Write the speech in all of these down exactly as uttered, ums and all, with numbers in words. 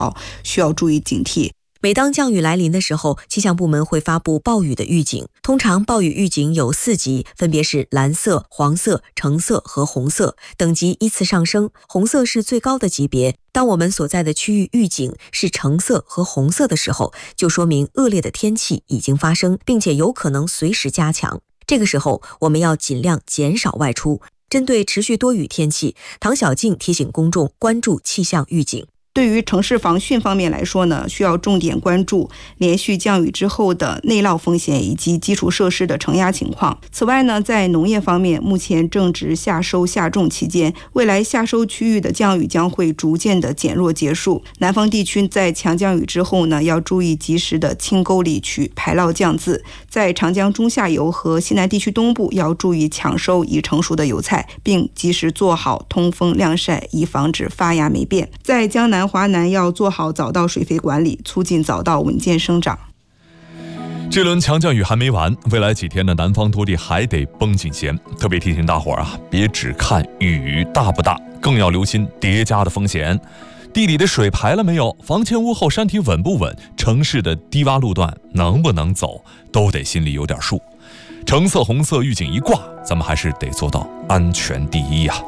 需要注意警惕。 每当降雨来临的时候，气象部门会发布暴雨的预警。通常暴雨预警有四级，分别是蓝色、黄色、橙色和红色，等级依次上升。红色是最高的级别。当我们所在的区域预警是橙色和红色的时候，就说明恶劣的天气已经发生，并且有可能随时加强。这个时候，我们要尽量减少外出。针对持续多雨天气，唐小静提醒公众关注气象预警。 对于城市防汛方面来说呢，需要重点关注连续降雨之后的内涝风险以及基础设施的承压情况。此外呢，在农业方面，目前正值夏收夏种期间，未来夏收区域的降雨将会逐渐的减弱结束。南方地区在强降雨之后呢，要注意及时的清沟理渠、排涝降渍。在长江中下游和西南地区东部，要注意抢收已成熟的油菜，并及时做好通风晾晒，以防止发芽霉变。在江南华南要做好早稻水肥管理，促进早稻稳健生长。 这轮强降雨还没完，未来几天呢，南方多地还得绷紧弦。特别提醒大伙儿啊，别只看雨大不大，更要留心叠加的风险。地里的水排了没有？房前屋后山体稳不稳？城市的低洼路段能不能走？都得心里有点数。橙色、红色预警一挂，咱们还是得做到安全第一啊。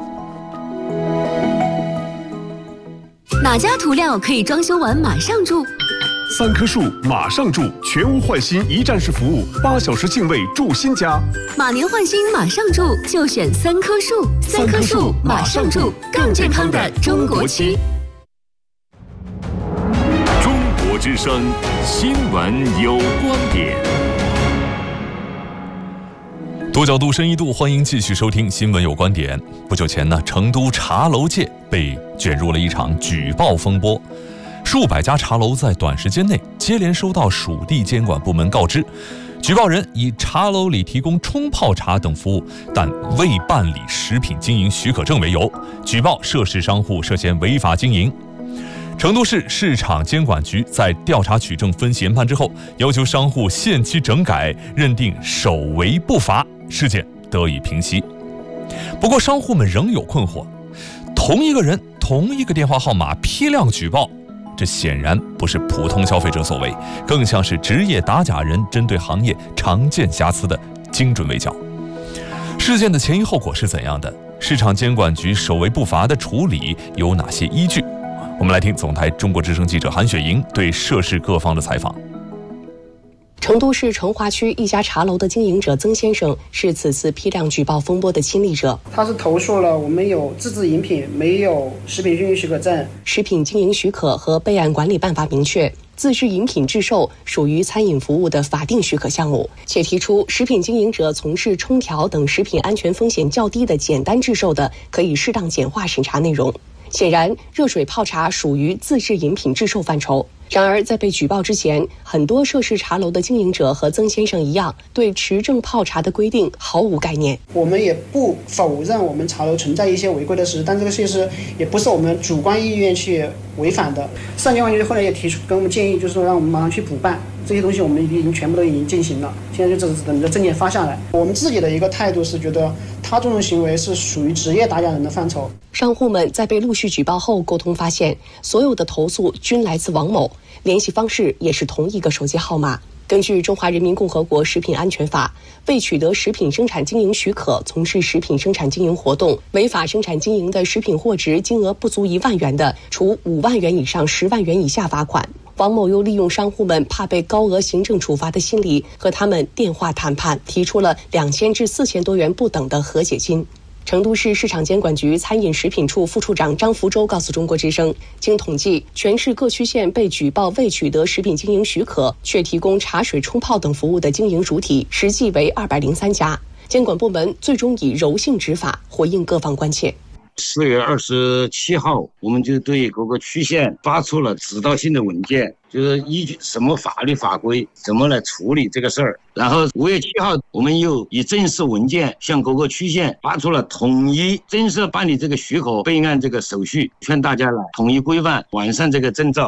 哪家涂料可以装修完马上住？ 三棵树马上住，全屋换新一站式服务，八小时净位住新家。 马年换新马上住，就选三棵树。三棵树马上住，更健康的中国区。 中国之声，新闻有观点。 多角度深一度，欢迎继续收听新闻有观点。不久前呢，成都茶楼界被卷入了一场举报风波，数百家茶楼在短时间内接连收到属地监管部门告知，举报人以茶楼里提供冲泡茶等服务，但未办理食品经营许可证为由，举报涉事商户涉嫌违法经营。成都市市场监管局在调查取证分析研判之后，要求商户限期整改，认定首违不罚，事件得以平息。不过商户们仍有困惑，同一个人同一个电话号码批量举报，这显然不是普通消费者所为，更像是职业打假人针对行业常见瑕疵的精准围剿。事件的前因后果是怎样的？市场监管局首违不罚的处理有哪些依据？我们来听总台中国之声记者韩雪莹对涉事各方的采访。 成都市成华区一家茶楼的经营者曾先生是此次批量举报风波的亲历者。 他是投诉了我们有自制饮品，没有食品经营许可证。 食品经营许可和备案管理办法明确，自制饮品制售属于餐饮服务的法定许可项目，且提出食品经营者从事冲调等食品安全风险较低的简单制售的，可以适当简化审查内容。显然，热水泡茶属于自制饮品制售范畴。然而，在被举报之前，很多涉事茶楼的经营者和曾先生一样，对持证泡茶的规定毫无概念。 我们也不否认我们茶楼存在一些违规的事，但这个事实也不是我们主观意愿去违反的。市场监管局后来也提出跟我们建议，就是说让我们马上去补办这些东西，我们已经全部都已经进行了，现在就只是等着证件发下来。我们自己的一个态度是觉得他这种行为是属于职业打假人的范畴。 商户们在被陆续举报后沟通发现，所有的投诉均来自王某，联系方式也是同一个手机号码。根据《中华人民共和国食品安全法》，未取得食品生产经营许可从事食品生产经营活动，违法生产经营的食品货值金额不足一万元的，处五万元以上十万元以下罚款。王某又利用商户们怕被高额行政处罚的心理，和他们电话谈判，提出了两千至四千多元不等的和解金。成都市市场监管局餐饮食品处副处长张福洲告诉中国之声，经统计，全市各区县被举报未取得食品经营许可却提供茶水冲泡等服务的经营主体实际为二百零三家。监管部门最终以柔性执法回应各方关切。 四月二十七号，我们就对各个区县发出了指导性的文件，就是依据什么法律法规怎么来处理这个事儿。然后五月七号，我们又以正式文件向各个区县发出了统一正式办理这个许可备案这个手续，劝大家来统一规范完善这个证照。